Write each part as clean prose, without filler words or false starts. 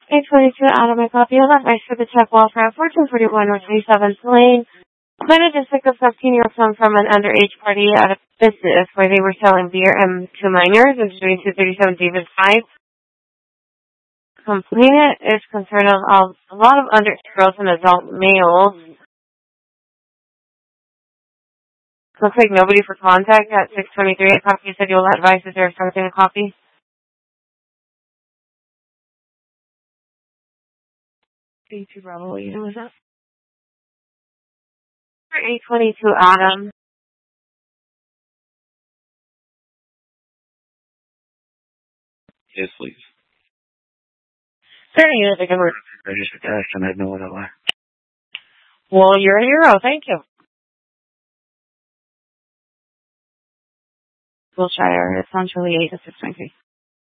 822 Adam, I copy of advice for the check wall for 1441 North 27th Lane. Minor district of 15-year-old son from an underage party at a business where they were selling beer to minors and doing 237 Davis 5. Complainant is concerned of a lot of underage girls and adult males. Looks like nobody for contact at 623. A copy said you'll advise. Is there something to copy? B2 Bravo, what was that? 822 Adam. Yes, please. Certainly, I think I'm registered test and I had no what it was. Well, you're a hero. Thank you. Wilshire. It's on Charlie 8 to 623.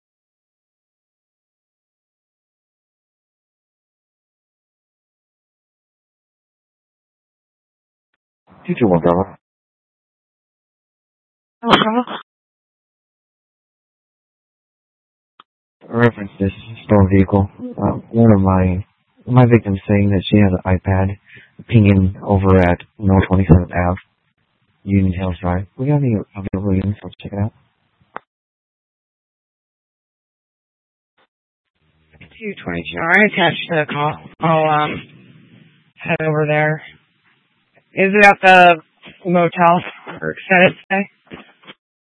Teacher one, Bravo. Oh, Bravo. Reference this stolen vehicle. One of my victims saying that she has an iPad pinging over at North 27th Ave, Union Hills Drive. We got any available units? Let's check it out. 222. Alright, attached to the call. I'll head over there. Is it at the motel? Or set it today?